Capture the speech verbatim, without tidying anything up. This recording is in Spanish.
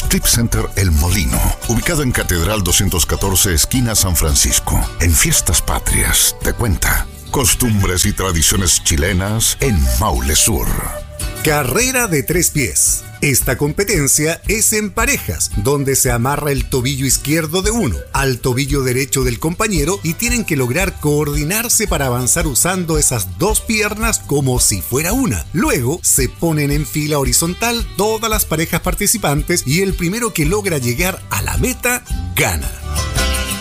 Strip Center El Molino, ubicado en Catedral doscientos catorce, esquina San Francisco. En Fiestas Patrias, te cuenta costumbres y tradiciones chilenas en Maule Sur. Carrera de tres pies. Esta competencia es en parejas, donde se amarra el tobillo izquierdo de uno al tobillo derecho del compañero y tienen que lograr coordinarse para avanzar usando esas dos piernas como si fuera una. Luego se ponen en fila horizontal todas las parejas participantes y el primero que logra llegar a la meta gana.